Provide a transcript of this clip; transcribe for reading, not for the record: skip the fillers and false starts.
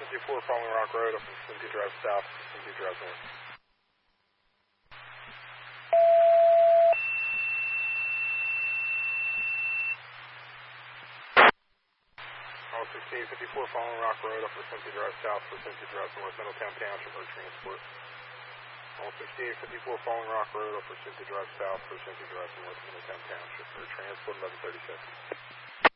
54 Falling Rock Road up from Cynthia Drive South to Cynthia Drive North. All 1654 Falling Rock Road up from Cynthia Drive South to Cynthia Drive North, Middletown Township for transport. All 1654 Falling Rock Road up for Cynthia Drive South for Cynthia Drive North, Middletown Township for transport 1137.